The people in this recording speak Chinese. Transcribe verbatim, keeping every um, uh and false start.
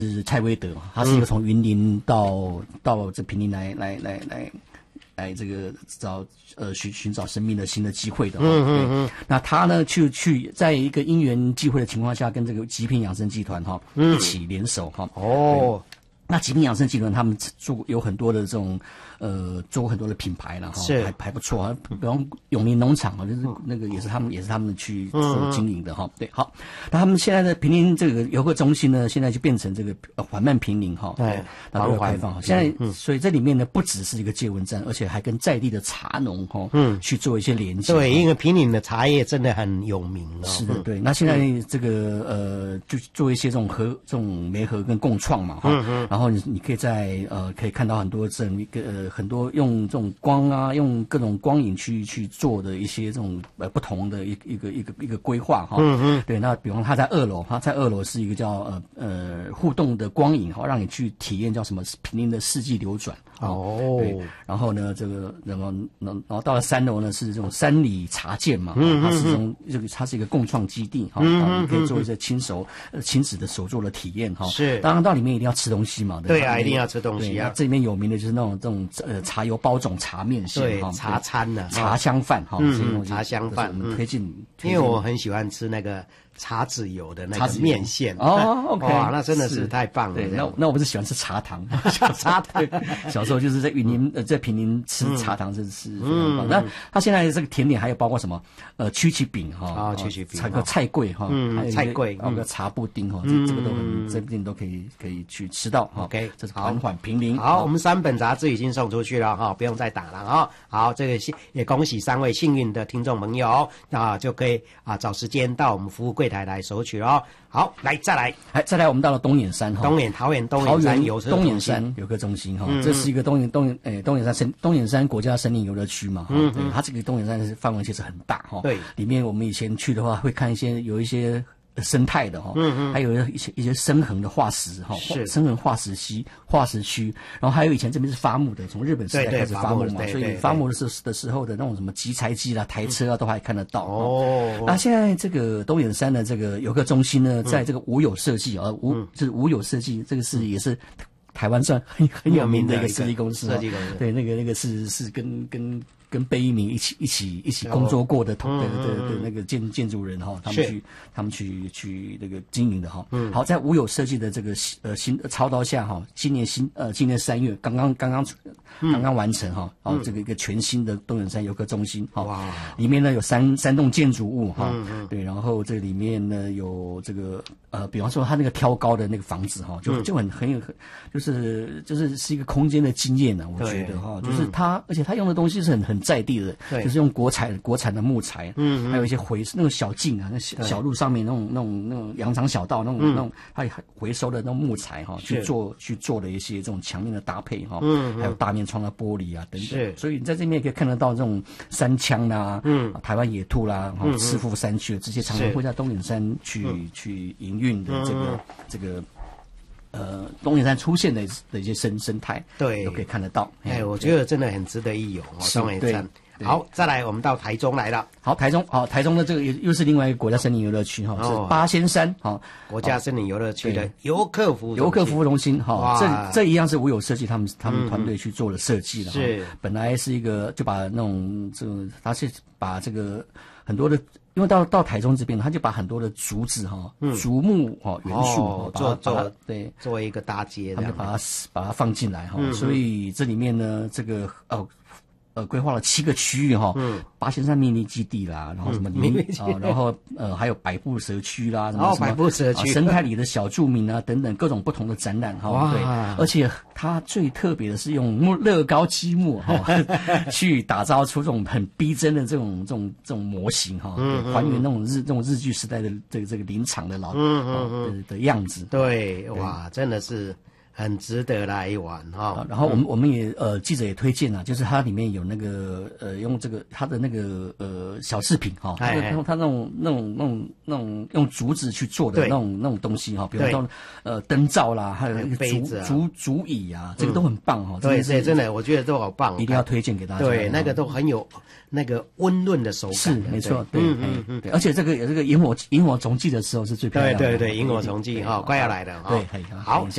是蔡威德，他是一个从云林到、嗯、到这坪林来来来来来这个找呃寻寻找生命的新的机会的。嗯嗯嗯。那他呢，去去在一个因缘际会的情况下，跟这个极品养生集团哈、嗯、一起联手哈。哦。那极品养生集团他们做有很多的这种呃做过很多的品牌了哈，还还不错啊。比方永林农场啊，就是那个也是他们也是他们去做经营的哈。对，好，那他们现在的坪林这个游客中心呢，现在就变成这个呃缓慢坪林哈，对，然后开放。现在、嗯、所以这里面呢不只是一个接闻站，而且还跟在地的茶农哈，嗯，去做一些连接。 对，因为坪林的茶叶真的很有名哦。 是的，对。那现在这个呃就做一些这种合这种媒合跟共创嘛哈，嗯嗯，然后。然后你你可以在呃可以看到很多这一个呃很多用这种光啊，用各种光影去去做的一些这种呃不同的一一个一个一个规划哈。嗯嗯。对，那比方他在二楼，他在二楼是一个叫呃呃互动的光影哈，让你去体验叫什么坪林的四季流转。哦。对。然后呢，这个然后然后到了三楼呢是这种山里茶涧嘛，嗯嗯，它是这种这个它是一个共创基地哈，嗯，你可以做一些亲手呃亲子的手作的体验哈。是。当然到里面一定要吃东西嘛。 对啊，一定要吃东西啊！ 这里面有名的就是那种这种呃茶油包种茶面线， 对，茶餐呢、啊， 茶香饭哈， 嗯，茶香饭， 我们推荐， 因为我很喜欢吃那个茶籽油的那个面线哦 ，OK， 哇，那真的是太棒了。 对，那那我不是喜欢吃茶糖，茶糖，小时候就是在云林呃在坪林吃茶糖，真是非常棒。那它现在这个甜点还有包括什么呃曲奇饼哈， 啊，曲奇饼， 还有菜桂哈， 嗯，菜桂， 还有个茶布丁哈，这这个都很这边都可以可以去吃到哈。 OK， 这是缓缓坪林。 好，我们三本杂志已经送出去了哈，不用再打了啊。好，这个也恭喜三位幸运的听众朋友啊，就可以啊找时间到我们服务柜台来索取哦。好，来再来， 来再来，我们到了东眼山哈， 东眼桃园东眼山游东眼山游客中心哈，这是一个东眼东眼诶东眼山森东眼山国家森林游乐区嘛哈，对，它这个东眼山是范围其实很大哈，对，里面我们以前去的话会看一些有一些。生态的哈，嗯嗯，还有一些一些深层的化石哈，是深层化石溪、化石区，然后还有以前这边是伐木的，从日本时代开始伐木嘛，所以伐木的时的时候的那种什么集财机啦、台车啊，都还看得到。哦，那现在这个东眼山的这个游客中心呢，在这个无有设计啊，无就是无有设计，这个是也是台湾算很很有名的一个设计公司，设计公司对，那个那个是是跟跟。跟贝聿铭一起一起一起工作过的同的的的那个建建筑人哈，他们去他们去去那个经营的哈。嗯，好，在无有设计的这个呃新操刀下哈，今年新呃今年三月刚刚刚刚刚刚完成哈，哦这个一个全新的东眼山游客中心哈，哇，里面呢有三三栋建筑物哈，对，然后这里面呢有这个呃，比方说它那个挑高的那个房子哈，就就很很有就是就是是一个空间的经验呢，我觉得哈，就是它而且它用的东西是很很。在地的，就是用国产国产的木材，嗯，还有一些回那种小径啊，那小小路上面那种那种那种羊肠小道那种、嗯、那种，它回收的那种木材哈，去做去做的一些这种墙面的搭配哈，嗯，还有大面窗的玻璃啊等等，所以你在这边也可以看得到这种山羌啦，嗯，台湾野兔啦，嗯，赤腹山区这些常常会在东眼山去、嗯、去营运的这个、嗯、这个。呃，东眼山出现的的一些生生态，对，都可以看得到。 哎，我觉得真的很值得一游哦，东眼山。好，再来，我们到台中来了。 好，台中，好，台中的这个又是另外一个国家森林游乐区哈，哦、是八仙山，好， 国家森林游乐区的游客服务游客服务中心，哈，这这一样是无有设计，他们他们团队去做了设计的，是本来是一个就把那种这个，他是把这个很多的。因为到到台中这边，他就把很多的竹子哈、嗯、竹木哈元素、哦、 做做对作为一个搭接， 他们就把它把它放进来哈、嗯，所以这里面呢，这个呃呃规划了七个区域哈，嗯，八仙山秘密基地啦，然后什么秘密啊，然后呃还有百步蛇区啦，什么什么百步蛇区、 啊、生态里的小住民啊等等各种不同的展览哈，对，而且它最特别的是用木乐高积木哈去打造出这种很逼真的这种这种这种模型哈，嗯嗯还原那种日这种日据时代的这个这个林场的老嗯嗯嗯的的样子， 对，哇，真的是。 很值得来玩哈。 然后我们、嗯、我们也呃记者也推荐啊，就是它里面有那个呃用这个它的那个呃小饰品哈，它的它那种那种那种那种用竹子去做的那种那种东西哈，比如说呃灯罩啦，还有那个竹竹竹椅啊，这个都很棒哈。 对对，真的我觉得都好棒， 一定要推荐给大家。 对，那个都很有那个温润的手感。 是没错，对，嗯嗯嗯，对，而且这个这个萤火萤火虫季的时候是最漂亮的。 对对对，萤火虫季哈，快要来了哈。 对，好。